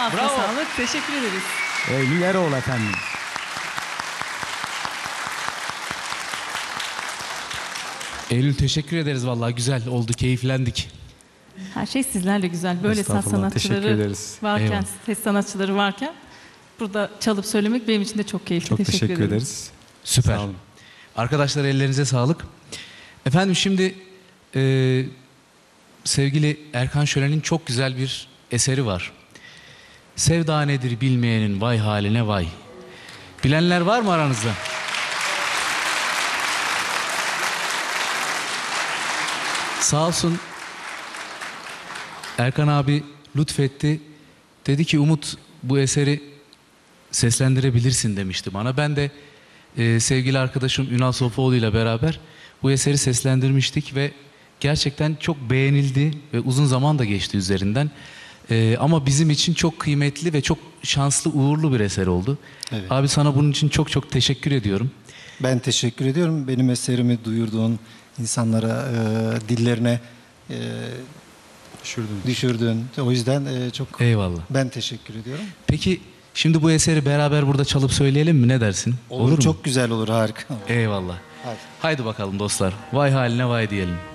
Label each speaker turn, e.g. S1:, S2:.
S1: Ağzına
S2: Bravo.
S1: sağlık. Teşekkür ederiz.
S3: Eylül Eroğlu efendim.
S2: Eylül teşekkür ederiz vallahi, güzel oldu, keyiflendik.
S1: Her şey sizlerle güzel. Böyle ses
S3: Estağfurullah, teşekkür
S1: sanatçıları
S3: ederiz.
S1: varken,
S2: Eyvallah.
S1: ses sanatçıları varken burada çalıp söylemek benim için de çok keyifli.
S3: Çok teşekkür
S1: ederim.
S3: ederiz.
S2: Süper.
S3: Sağ olun.
S2: Arkadaşlar ellerinize sağlık. Efendim şimdi sevgili Erkan Şölen'in çok güzel bir eseri var. Sevda nedir bilmeyenin vay haline vay. Bilenler var mı aranızda? Sağ olsun Erkan abi lütfetti. Dedi ki Umut bu eseri seslendirebilirsin demişti bana. Ben de sevgili arkadaşım Ünal Sofuoğlu ile beraber bu eseri seslendirmiştik ve gerçekten çok beğenildi ve uzun zaman da geçti üzerinden. Ama bizim için çok kıymetli ve çok şanslı, uğurlu bir eser oldu.
S3: Evet.
S2: Abi sana bunun için çok çok teşekkür ediyorum.
S3: Ben teşekkür ediyorum. Benim eserimi duyurduğun insanlara, dillerine düşürdün. O yüzden çok
S2: Eyvallah.
S3: ben teşekkür ediyorum.
S2: Peki şimdi bu eseri beraber burada çalıp söyleyelim mi? Ne dersin?
S3: Olur,
S2: mu?
S3: çok güzel olur, harika.
S2: Eyvallah.
S3: Hadi.
S2: Haydi bakalım dostlar. Vay haline vay diyelim.